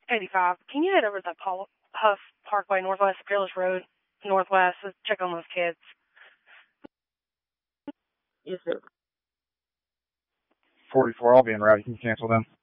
85. Can you head over to the Huff Parkway Northwest, Peerless Road Northwest? Let's check on those kids. Yes, sir. 44, I'll be in route. You can cancel them.